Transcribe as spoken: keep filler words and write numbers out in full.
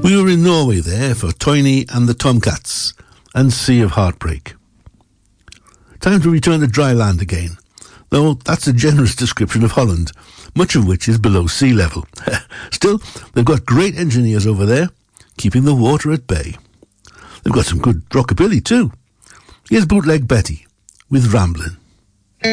We were in Norway there for Toyne and the Tomcats and Sea of Heartbreak. Time to return to dry land again, though that's a generous description of Holland, much of which is below sea level. Still, they've got great engineers over there, keeping the water at bay. They've got some good rockabilly too. Here's Bootleg Betty with Ramblin'.